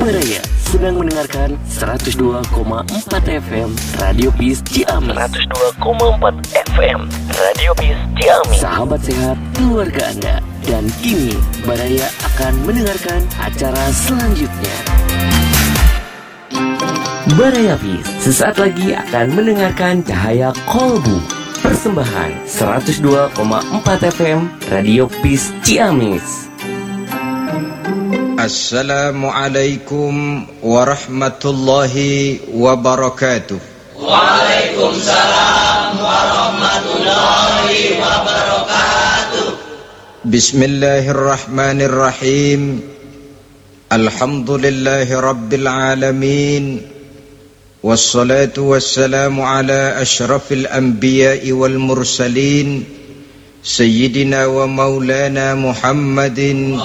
Baraya sedang mendengarkan 102,4 FM Radio Peace Ciamis. 102,4 FM Radio Peace Ciamis. Sahabat sehat keluarga Anda. Dan kini Baraya akan mendengarkan acara selanjutnya. Baraya Peace sesaat lagi akan mendengarkan Cahaya Kolbu. Persembahan 102,4 FM Radio Peace Ciamis. Assalamualaikum warahmatullahi wabarakatuh. Waalaikumsalam warahmatullahi wabarakatuh. Bismillahirrahmanirrahim. Alhamdulillahi rabbil alamin. Wassalatu wassalamu ala ashrafil anbiya'i wal mursalin Sayyidina wa maulana Muhammadin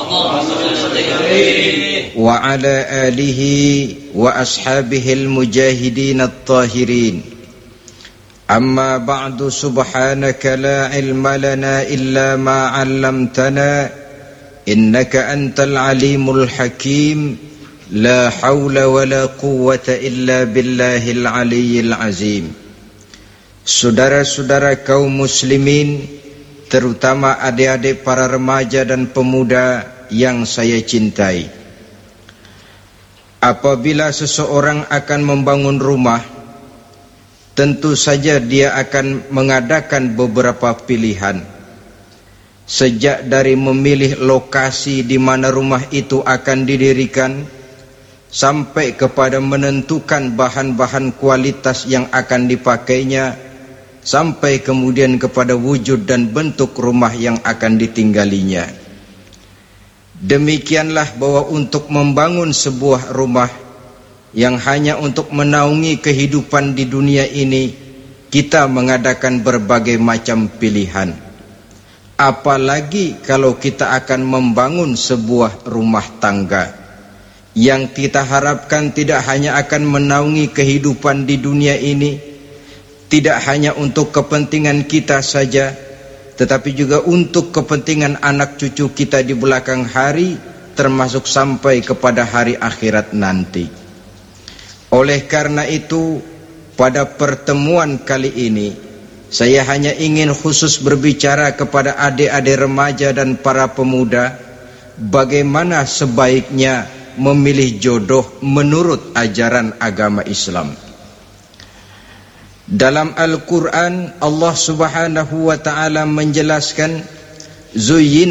wa ala alihi wa ashabihil mujahidin at-tahirin. Amma ba'du, subhanaka la ilma lana illa ma 'allamtana innaka antal alimul hakim. La hawla wa la quwwata illa billahil aliyyil azim. Saudara-saudara kaum muslimin, terutama adik-adik para remaja dan pemuda yang saya cintai. Apabila seseorang akan membangun rumah, tentu saja dia akan mengadakan beberapa pilihan. Sejak dari memilih lokasi di mana rumah itu akan didirikan, sampai kepada menentukan bahan-bahan kualitas yang akan dipakainya, sampai kemudian kepada wujud dan bentuk rumah yang akan ditinggalinya. Demikianlah bahwa untuk membangun sebuah rumah yang hanya untuk menaungi kehidupan di dunia ini, kita mengadakan berbagai macam pilihan. Apalagi kalau kita akan membangun sebuah rumah tangga yang kita harapkan tidak hanya akan menaungi kehidupan di dunia ini, tidak hanya untuk kepentingan kita saja, tetapi juga untuk kepentingan anak cucu kita di belakang hari, termasuk sampai kepada hari akhirat nanti. Oleh karena itu, pada pertemuan kali ini, saya hanya ingin khusus berbicara kepada adik-adik remaja dan para pemuda, bagaimana sebaiknya memilih jodoh menurut ajaran agama Islam. Dalam Al-Quran, Allah Subhanahu wa ta'ala menjelaskan, Zuyyin